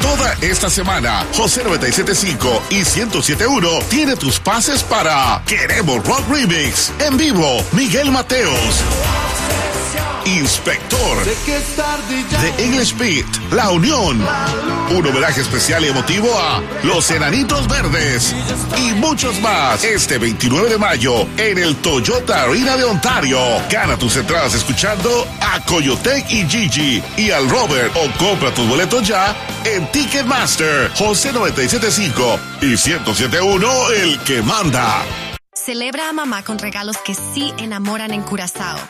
Toda esta semana, José 97.5 y 107.1 tiene tus pases para Queremos Rock Remix. En vivo, Miguel Mateos. Inspector. The English Beat, La Unión. Un homenaje especial y emotivo a Los Enanitos Verdes. Y muchos más. Este 29 de mayo en el Toyota Arena de Ontario. Gana tus entradas escuchando a Coyotec y Gigi y al Robert o compra tus boletos ya en Ticketmaster. José 97.5 y 107.1, el que manda. Celebra a mamá con regalos que sí enamoran en Curazao.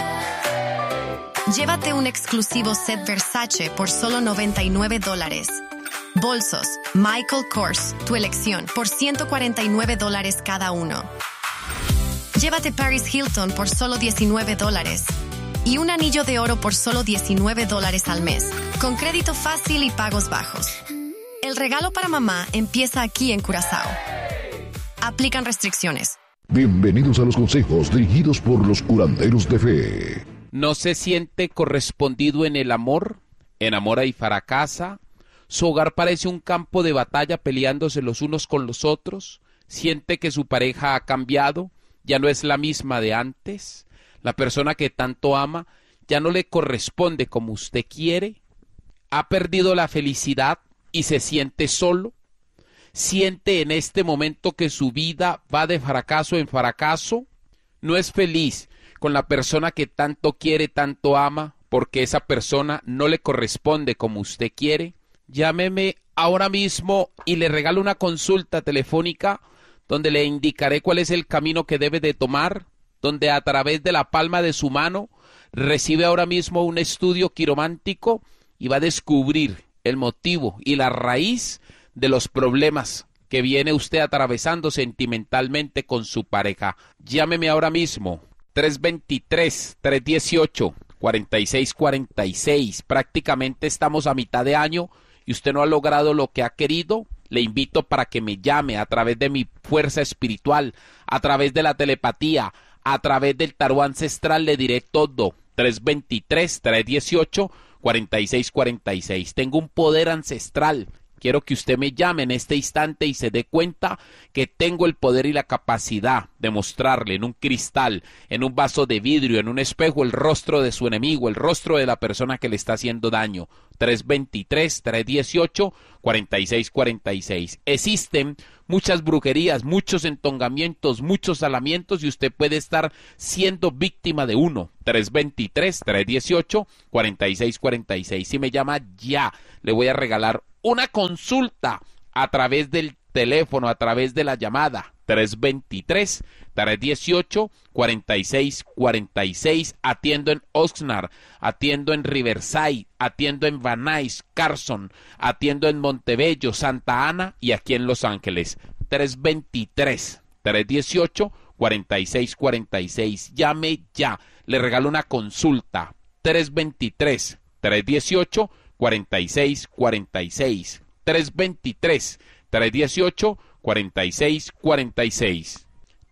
Llévate un exclusivo set Versace por solo $99. Bolsos Michael Kors, tu elección, por $149 cada uno. Llévate Paris Hilton por solo $19. Y un anillo de oro por solo $19 al mes, con crédito fácil y pagos bajos. El regalo para mamá empieza aquí en Curazao. Aplican restricciones. Bienvenidos a los consejos dirigidos por los curanderos de fe. ¿No se siente correspondido en el amor? ¿Enamora y fracasa? ¿Su hogar parece un campo de batalla peleándose los unos con los otros? ¿Siente que su pareja ha cambiado? ¿Ya no es la misma de antes? ¿La persona que tanto ama ya no le corresponde como usted quiere? ¿Ha perdido la felicidad y se siente solo? ¿Siente en este momento que su vida va de fracaso en fracaso? ¿No es feliz con la persona que tanto quiere, tanto ama, porque esa persona no le corresponde como usted quiere? Llámeme ahora mismo y le regalo una consulta telefónica donde le indicaré cuál es el camino que debe de tomar, donde a través de la palma de su mano recibe ahora mismo un estudio quiromántico y va a descubrir el motivo y la raíz de los problemas que viene usted atravesando sentimentalmente con su pareja. Llámeme ahora mismo. 323-318-4646. Prácticamente estamos a mitad de año y usted no ha logrado lo que ha querido. Le invito para que me llame a través de mi fuerza espiritual, a través de la telepatía, a través del tarot ancestral. Le diré todo. 323-318-4646. Tengo un poder ancestral. Quiero que usted me llame en este instante y se dé cuenta que tengo el poder y la capacidad de mostrarle en un cristal, en un vaso de vidrio, en un espejo, el rostro de su enemigo, el rostro de la persona que le está haciendo daño. 323-318-4646. Existen muchas brujerías, muchos entongamientos, muchos salamientos y usted puede estar siendo víctima de uno. 323-318-4646. Si me llama ya, le voy a regalar una consulta a través del teléfono, a través de la llamada. 323-318-4646. Atiendo en Oxnard, atiendo en Riverside, atiendo en Van Nuys, Carson, atiendo en Montebello, Santa Ana y aquí en Los Ángeles. 323-318-4646. Llame ya, le regalo una consulta. 323-318-4646. 323-318-4646.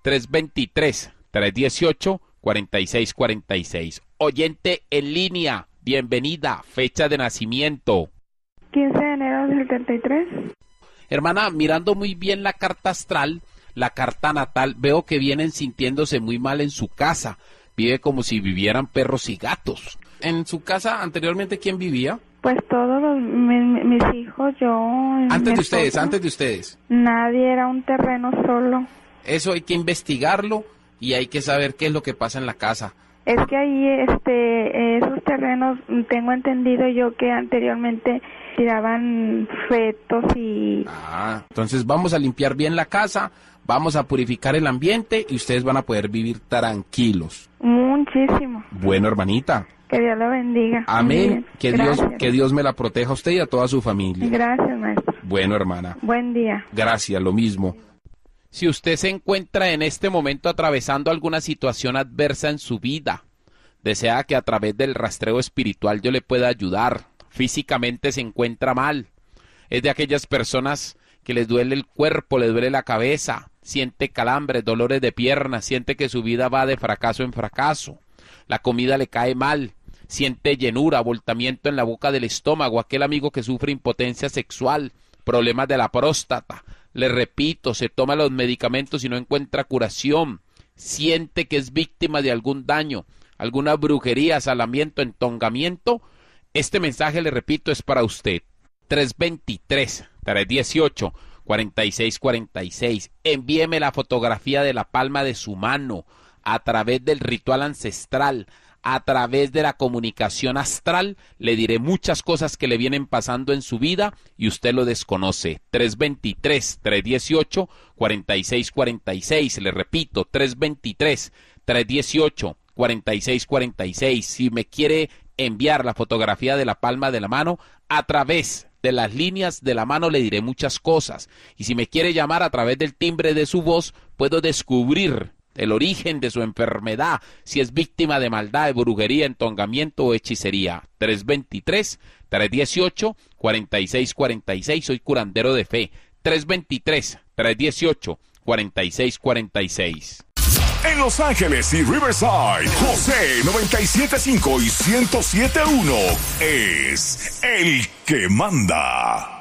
323-318-4646. Oyente en línea, bienvenida. Fecha de nacimiento. 15 de enero del 73. Hermana, mirando muy bien la carta astral, la carta natal, veo que vienen sintiéndose muy mal en su casa. Vive como si vivieran perros y gatos. ¿En su casa anteriormente quién vivía? Pues todos mis hijos, yo... Antes de ustedes. Nadie, era un terreno solo. Eso hay que investigarlo y hay que saber qué es lo que pasa en la casa. Es que ahí, esos terrenos, tengo entendido yo que anteriormente tiraban fetos y... Entonces vamos a limpiar bien la casa, vamos a purificar el ambiente y ustedes van a poder vivir tranquilos. Muchísimo. Bueno, hermanita. Que Dios la bendiga. Amén. Que Dios me la proteja a usted y a toda su familia. Gracias, maestro. Bueno, hermana. Buen día. Gracias, lo mismo. Si usted se encuentra en este momento atravesando alguna situación adversa en su vida, desea que a través del rastreo espiritual yo le pueda ayudar. Físicamente se encuentra mal. Es de aquellas personas que les duele el cuerpo, les duele la cabeza, siente calambres, dolores de piernas, siente que su vida va de fracaso en fracaso. La comida le cae mal. siente llenura, abultamiento en la boca del estómago, aquel amigo que sufre impotencia sexual, problemas de la próstata, le repito, se toma los medicamentos y no encuentra curación, siente que es víctima de algún daño, alguna brujería, asalamiento, entongamiento, este mensaje, le repito, es para usted. 323-318-4646. Envíeme la fotografía de la palma de su mano a través del ritual ancestral, a través de la comunicación astral. Le diré muchas cosas que le vienen pasando en su vida y usted lo desconoce. 323-318-4646. Le repito, 323-318-4646. Si me quiere enviar la fotografía de la palma de la mano a través de las líneas de la mano, le diré muchas cosas. Y si me quiere llamar a través del timbre de su voz, puedo descubrir el origen de su enfermedad, si es víctima de maldad, de brujería, entongamiento o hechicería. 323-318-4646. Soy curandero de fe. 323-318-4646. En Los Ángeles y Riverside, José 97.5 y 107.1 es el que manda.